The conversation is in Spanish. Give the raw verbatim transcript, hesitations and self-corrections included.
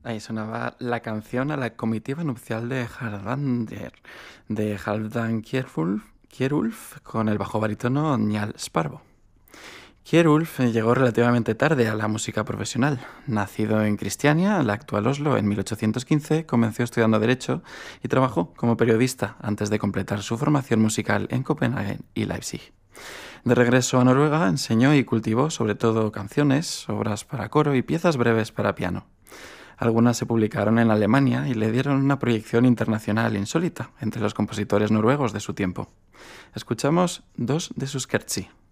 Ahí sonaba la canción a la comitiva nupcial de Hardanger, de Halfdan Kjerulf, Kjerulf con el bajo barítono Njal Sparvo. Kjerulf llegó relativamente tarde a la música profesional. Nacido en Cristiania, la actual Oslo, en mil ochocientos quince, comenzó estudiando Derecho y trabajó como periodista antes de completar su formación musical en Copenhague y Leipzig. De regreso a Noruega, enseñó y cultivó sobre todo canciones, obras para coro y piezas breves para piano. Algunas se publicaron en Alemania y le dieron una proyección internacional insólita entre los compositores noruegos de su tiempo. Escuchamos dos de sus kertsi.